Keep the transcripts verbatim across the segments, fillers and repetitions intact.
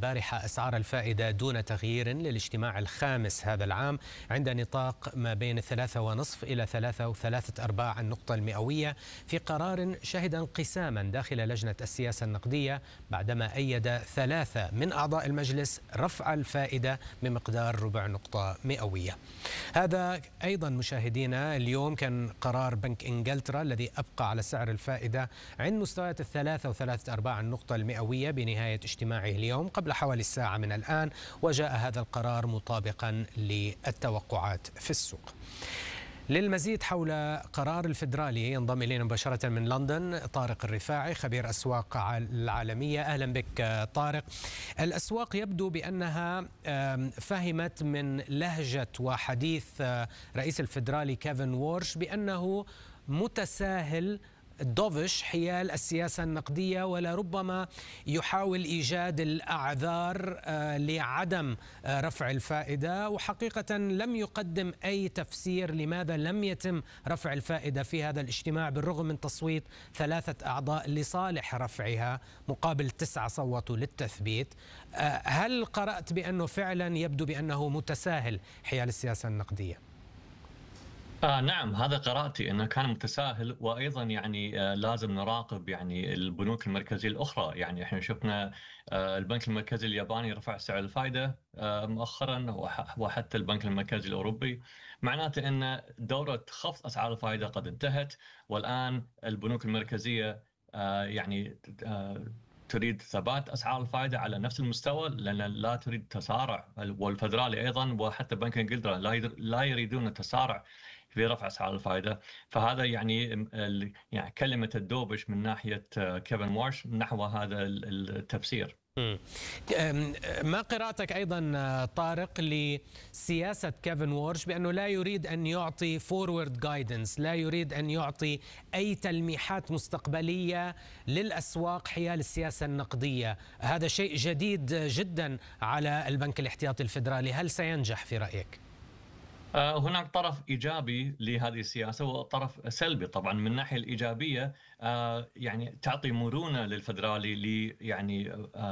البارحة أسعار الفائدة دون تغيير للاجتماع الخامس هذا العام عند نطاق ما بين ثلاثة ونصف إلى ثلاثة وثلاثة أرباع النقطة المئوية، في قرار شهد انقساما داخل لجنة السياسة النقدية بعدما أيد ثلاثة من أعضاء المجلس رفع الفائدة بمقدار ربع نقطة مئوية. هذا أيضا مشاهدينا اليوم كان قرار بنك إنجلترا الذي أبقى على سعر الفائدة عند مستويات الثلاثة وثلاثة أرباع النقطة المئوية بنهاية اجتماعه اليوم قبل حوالي الساعة من الآن، وجاء هذا القرار مطابقا للتوقعات في السوق. للمزيد حول قرار الفيدرالي ينضم إلينا مباشرة من لندن طارق الرفاعي خبير أسواق العالمية. أهلا بك طارق. الأسواق يبدو بأنها فهمت من لهجة وحديث رئيس الفيدرالي كيفن وورش بأنه متساهل دوفش حيال السياسة النقدية، ولربما يحاول إيجاد الأعذار لعدم رفع الفائدة، وحقيقة لم يقدم أي تفسير لماذا لم يتم رفع الفائدة في هذا الاجتماع بالرغم من تصويت ثلاثة أعضاء لصالح رفعها مقابل تسعة صوتوا للتثبيت. هل قرأت بأنه فعلا يبدو بأنه متساهل حيال السياسة النقدية؟ آه نعم، هذا قرأتي أنه كان متساهل، وأيضا يعني آه لازم نراقب يعني البنوك المركزية الأخرى. يعني احنا شفنا آه البنك المركزي الياباني رفع سعر الفائدة آه مؤخرا، وحتى البنك المركزي الأوروبي، معناته أن دورة خفض أسعار الفائدة قد انتهت، والآن البنوك المركزية آه يعني آه تريد ثبات أسعار الفائدة على نفس المستوى، لأن لا تريد تسارع، والفدرالي أيضا وحتى بنك إنجلترا لا يريدون التسارع في رفع أسعار الفائدة. فهذا يعني يعني كلمة الدوبش من ناحية كيفن وورش نحو هذا التفسير. ما قراءتك أيضا طارق لسياسة كيفن وورش بأنه لا يريد أن يعطي فورورد جايدنس، لا يريد أن يعطي أي تلميحات مستقبلية للأسواق حيال السياسة النقدية؟ هذا شيء جديد جدا على البنك الاحتياطي الفيدرالي، هل سينجح في رأيك؟ هناك طرف إيجابي لهذه السياسة وطرف سلبي. طبعا من الناحية الإيجابية يعني تعطي مرونة للفدرالي ل يعني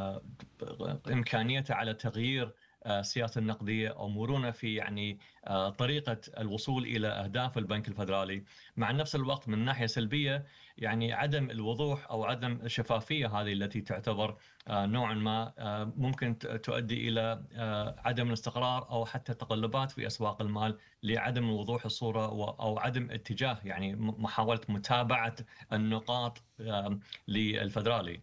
إمكانيته على تغيير السياسة النقدية أو مرونة في يعني طريقة الوصول إلى أهداف البنك الفدرالي. مع نفس الوقت من ناحية سلبية يعني عدم الوضوح أو عدم الشفافية هذه التي تعتبر نوعا ما ممكن تؤدي إلى عدم الاستقرار أو حتى تقلبات في أسواق المال لعدم وضوح الصورة أو عدم اتجاه، يعني محاولة متابعة النقاط للفدرالي.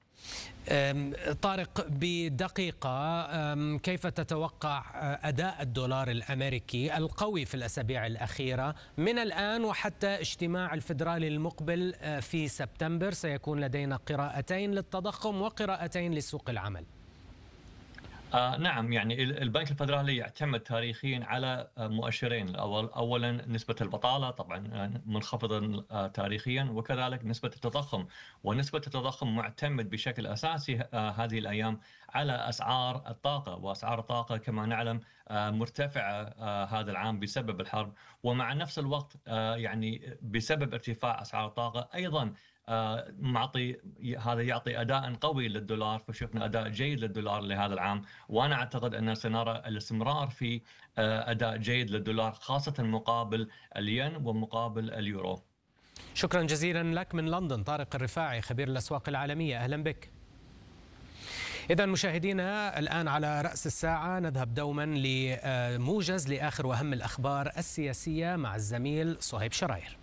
طارق بدقيقة، كيف تتوقع أداء الدولار الأمريكي القوي في الأسابيع الأخيرة من الآن وحتى اجتماع الفيدرالي المقبل في سبتمبر؟ سيكون لدينا قراءتين للتضخم وقراءتين لسوق العمل. آه نعم، يعني البنك الفدرالي يعتمد تاريخيا على مؤشرين. الأول أولا نسبة البطالة طبعا منخفضة آه تاريخيا، وكذلك نسبة التضخم. ونسبة التضخم معتمد بشكل أساسي آه هذه الأيام على أسعار الطاقة، وأسعار الطاقة كما نعلم آه مرتفعة آه هذا العام بسبب الحرب، ومع نفس الوقت آه يعني بسبب ارتفاع أسعار الطاقة أيضا آه معطي هذا يعطي أداء قوي للدولار. فشفنا أداء جيد للدولار لهذا العام، وأنا أعتقد أن سنرى الاستمرار في آه أداء جيد للدولار خاصة مقابل الين ومقابل اليورو. شكرا جزيلا لك من لندن طارق الرفاعي خبير الأسواق العالمية، أهلا بك. إذا مشاهدينا الآن على رأس الساعة نذهب دوما لموجز لآخر وأهم الأخبار السياسية مع الزميل صهيب شراير.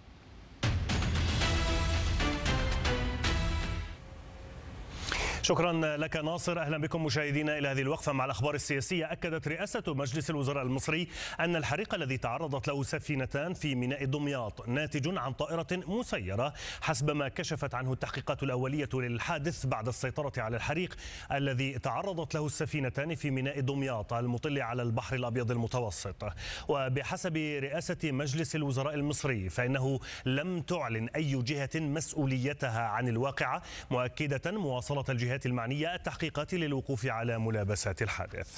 شكرا لك ناصر. أهلا بكم مشاهدينا إلى هذه الوقفة مع الأخبار السياسية. أكدت رئاسة مجلس الوزراء المصري أن الحريق الذي تعرضت له سفينتان في ميناء دمياط ناتج عن طائرة مسيرة حسب ما كشفت عنه التحقيقات الأولية للحادث بعد السيطرة على الحريق الذي تعرضت له السفينتان في ميناء دمياط المطل على البحر الأبيض المتوسط. وبحسب رئاسة مجلس الوزراء المصري فإنه لم تعلن أي جهة مسؤوليتها عن الواقعة، مؤكدة مواصلة الجهات المعنية التحقيقات للوقوف على ملابسات الحادث.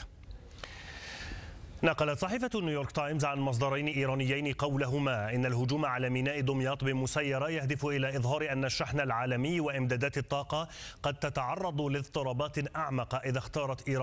نقلت صحيفة نيويورك تايمز عن مصدرين إيرانيين قولهما إن الهجوم على ميناء دمياط بمسيرة يهدف إلى إظهار أن الشحن العالمي وإمدادات الطاقة قد تتعرض لاضطرابات أعمق إذا اختارت إيران